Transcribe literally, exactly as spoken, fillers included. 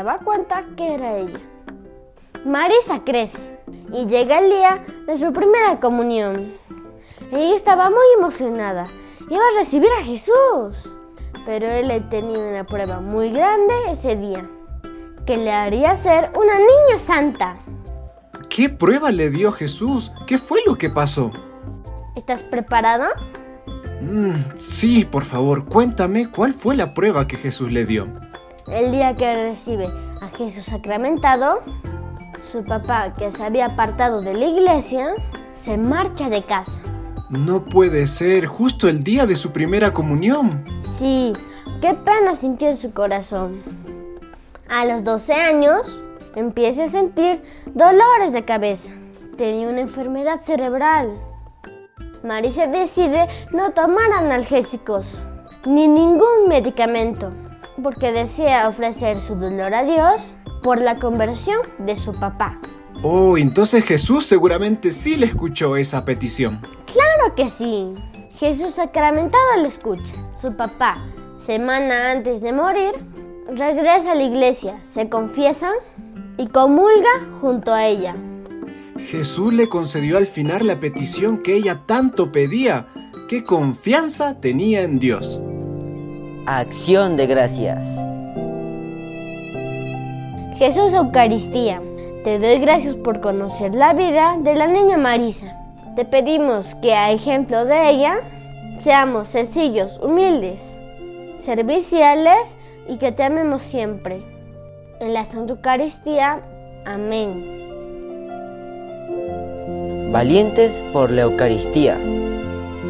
daba cuenta que era ella. Marisa crece y llega el día de su primera comunión. Ella estaba muy emocionada, iba a recibir a Jesús, pero él tenía una prueba muy grande ese día, que le haría ser una niña santa. ¿Qué prueba le dio Jesús? ¿Qué fue lo que pasó? ¿Estás preparada? Mm, sí, por favor, cuéntame cuál fue la prueba que Jesús le dio. El día que recibe a Jesús sacramentado, su papá, que se había apartado de la iglesia, se marcha de casa. No puede ser, justo el día de su primera comunión. Sí, qué pena sintió en su corazón. A los doce años, empieza a sentir dolores de cabeza. Tenía una enfermedad cerebral. Marisa decide no tomar analgésicos ni ningún medicamento, porque desea ofrecer su dolor a Dios por la conversión de su papá. Oh, entonces Jesús seguramente sí le escuchó esa petición. ¡Claro que sí! Jesús sacramentado le escucha. Su papá, semana antes de morir, regresa a la iglesia, se confiesa y comulga junto a ella. Jesús le concedió al final la petición que ella tanto pedía. ¡Qué confianza tenía en Dios! Acción de gracias. Jesús Eucaristía, te doy gracias por conocer la vida de la niña Marisa. Te pedimos que, a ejemplo de ella, seamos sencillos, humildes, serviciales y que te amemos siempre. En la Santa Eucaristía. Amén. Valientes por la Eucaristía.